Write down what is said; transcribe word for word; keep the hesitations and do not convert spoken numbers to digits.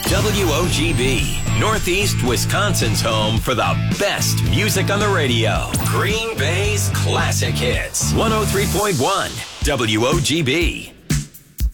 W O G B, Northeast Wisconsin's home for the best music on the radio. Green Bay's classic hits. one oh three point one W O G B.